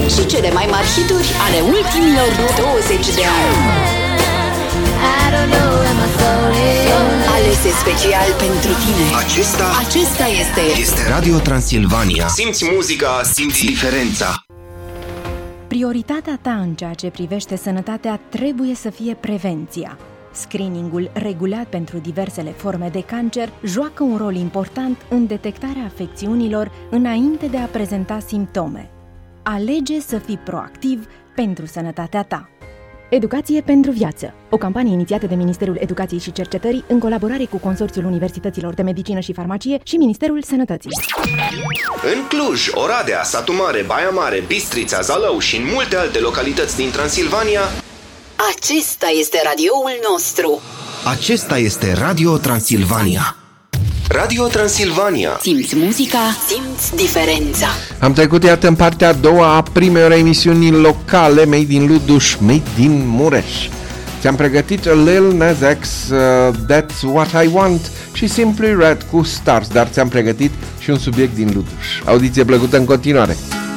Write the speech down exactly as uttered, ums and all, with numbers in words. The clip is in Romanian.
și cele mai mari hituri ale ultimilor douăzeci de ani. Alese special pentru tine. Acesta, Acesta este este Radio Transilvania. Simți muzica, simți diferența. Prioritatea ta în ceea ce privește sănătatea trebuie să fie prevenția. Screeningul regulat pentru diversele forme de cancer joacă un rol important în detectarea afecțiunilor înainte de a prezenta simptome. Alege să fii proactiv pentru sănătatea ta. Educație pentru viață, o campanie inițiată de Ministerul Educației și Cercetării în colaborare cu Consorțiul Universităților de Medicină și Farmacie și Ministerul Sănătății. În Cluj, Oradea, Satu Mare, Baia Mare, Bistrița, Zalău și în multe alte localități din Transilvania, acesta este radioul nostru. acesta este Radio Transilvania. Radio Transilvania. Simți muzica, simți diferența. Am trecut, iată, în partea a doua a primei ore emisiunii locale Made in Luduș, Made in Mureș. Ți-am pregătit Lil Nas X, uh, That's What I Want și Simply Red cu Stars, dar ți-am pregătit și un subiect din Luduș. Audiție plăcută în continuare!